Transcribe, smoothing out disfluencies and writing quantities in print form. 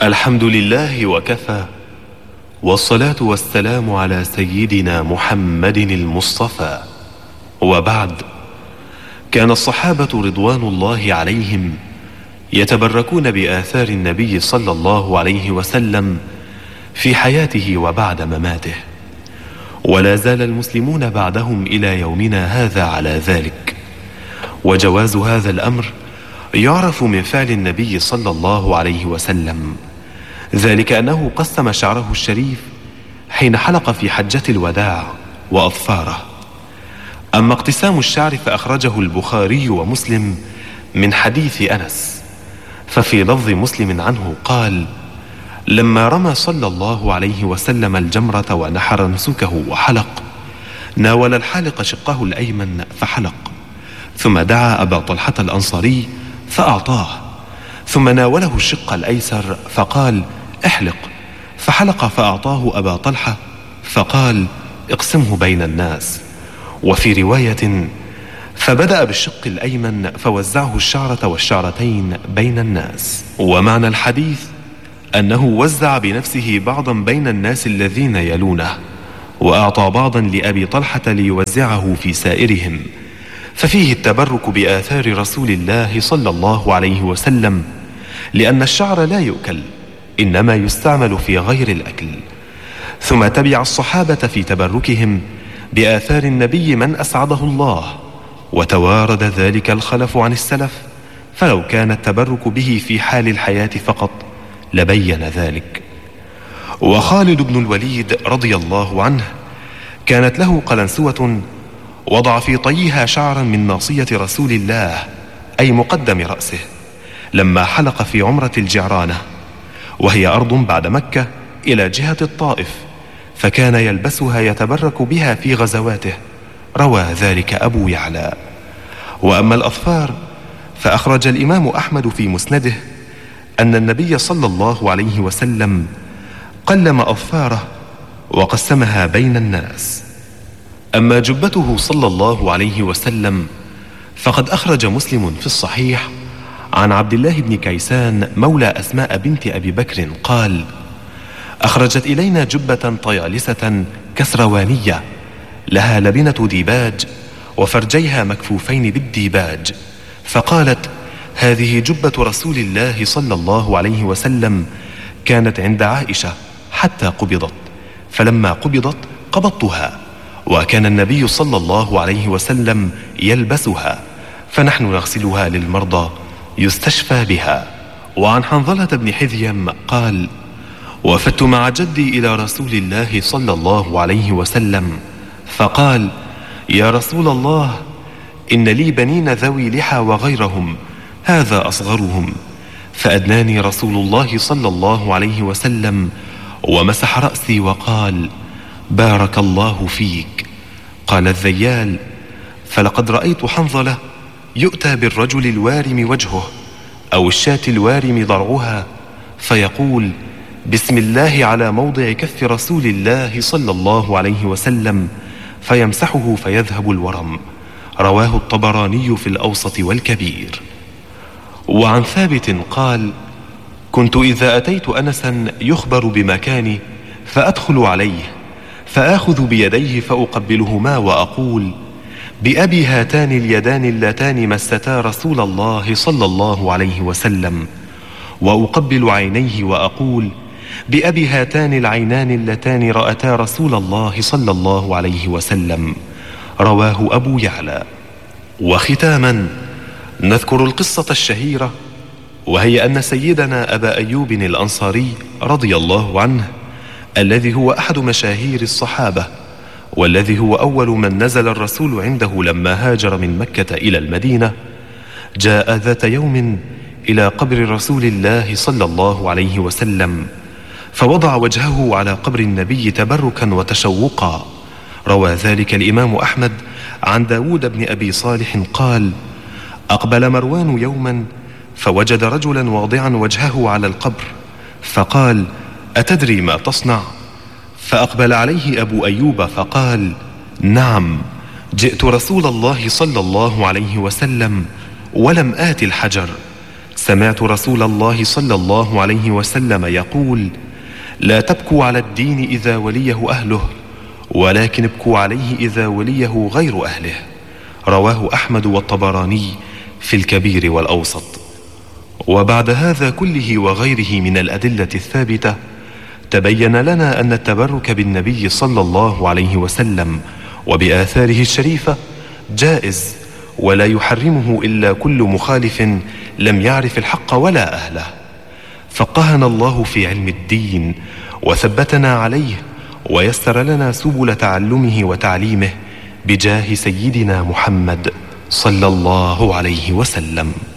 الحمد لله وكفى، والصلاة والسلام على سيدنا محمد المصطفى. وبعد، كان الصحابة رضوان الله عليهم يتبركون بآثار النبي صلى الله عليه وسلم في حياته وبعد مماته، ولا زال المسلمون بعدهم إلى يومنا هذا على ذلك. وجواز هذا الأمر يعرف من فعل النبي صلى الله عليه وسلم، ذلك أنه قسم شعره الشريف حين حلق في حجة الوداع وأظفاره. أما اقتسام الشعر فأخرجه البخاري ومسلم من حديث أنس، ففي لفظ مسلم عنه قال: لما رمى صلى الله عليه وسلم الجمرة ونحر نسكه وحلق، ناول الحالق شقه الأيمن فحلق، ثم دعا أبا طلحة الأنصاري فأعطاه، ثم ناوله الشق الأيسر فقال: احلق، فحلق فأعطاه أبا طلحة فقال: اقسمه بين الناس. وفي رواية: فبدأ بالشق الأيمن فوزعه الشعرة والشعرتين بين الناس. ومعنى الحديث أنه وزع بنفسه بعضا بين الناس الذين يلونه، وأعطى بعضا لأبي طلحة ليوزعه في سائرهم، ففيه التبرك بآثار رسول الله صلى الله عليه وسلم، لأن الشعر لا يؤكل، إنما يستعمل في غير الأكل. ثم تبع الصحابة في تبركهم بآثار النبي من أسعده الله، وتوارد ذلك الخلف عن السلف، فلو كان التبرك به في حال الحياة فقط لبين ذلك. وخالد بن الوليد رضي الله عنه كانت له قلنسوة وضع في طيها شعرا من ناصية رسول الله، أي مقدم رأسه، لما حلق في عمرة الجعرانة، وهي أرض بعد مكة إلى جهة الطائف، فكان يلبسها يتبرك بها في غزواته. روى ذلك أبو يعلى. وأما الأظفار فأخرج الإمام أحمد في مسنده أن النبي صلى الله عليه وسلم قلم أظفاره وقسمها بين الناس. أما جبته صلى الله عليه وسلم فقد أخرج مسلم في الصحيح عن عبد الله بن كيسان مولى أسماء بنت أبي بكر قال: أخرجت إلينا جبة طيالسة كسروانية لها لبنة ديباج وفرجيها مكفوفين بالديباج، فقالت: هذه جبة رسول الله صلى الله عليه وسلم، كانت عند عائشة حتى قبضت، فلما قبضت قبضتها، وكان النبي صلى الله عليه وسلم يلبسها، فنحن نغسلها للمرضى يستشفى بها. وعن حنظلة بن حذيم قال: وفدت مع جدي إلى رسول الله صلى الله عليه وسلم، فقال: يا رسول الله، إن لي بنين ذوي لحى وغيرهم، هذا أصغرهم. فأدناني رسول الله صلى الله عليه وسلم ومسح رأسي وقال: بارك الله فيك. قال الذيال: فلقد رأيت حنظلة يؤتى بالرجل الوارم وجهه أو الشاة الوارم ضرعها، فيقول: بسم الله على موضع كف رسول الله صلى الله عليه وسلم، فيمسحه فيذهب الورم. رواه الطبراني في الأوسط والكبير. وعن ثابت قال: كنت إذا أتيت أنسا يخبر بمكاني فأدخل عليه فآخذ بيديه فأقبلهما وأقول: بأبي هاتان اليدان اللتان مستا رسول الله صلى الله عليه وسلم، وأقبل عينيه وأقول: بأبي هاتان العينان اللتان رأتا رسول الله صلى الله عليه وسلم. رواه أبو يعلى. وختاما نذكر القصة الشهيرة، وهي أن سيدنا أبا أيوب الأنصاري رضي الله عنه، الذي هو أحد مشاهير الصحابة، والذي هو أول من نزل الرسول عنده لما هاجر من مكة إلى المدينة، جاء ذات يوم إلى قبر رسول الله صلى الله عليه وسلم، فوضع وجهه على قبر النبي تبركا وتشوقا. روى ذلك الإمام أحمد عن داود بن أبي صالح قال: أقبل مروان يوما فوجد رجلا واضعا وجهه على القبر، فقال: أتدري ما تصنع؟ فأقبل عليه أبو أيوب فقال: نعم، جئت رسول الله صلى الله عليه وسلم ولم آت الحجر، سمعت رسول الله صلى الله عليه وسلم يقول: لا تبكوا على الدين إذا وليه أهله، ولكن ابكوا عليه إذا وليه غير أهله. رواه أحمد والطبراني في الكبير والأوسط. وبعد هذا كله وغيره من الأدلة الثابتة، تبين لنا أن التبرك بالنبي صلى الله عليه وسلم وبآثاره الشريفة جائز، ولا يحرمه إلا كل مخالف لم يعرف الحق ولا أهله. فقهنا الله في علم الدين وثبتنا عليه، ويسر لنا سبل تعلمه وتعليمه بجاه سيدنا محمد صلى الله عليه وسلم.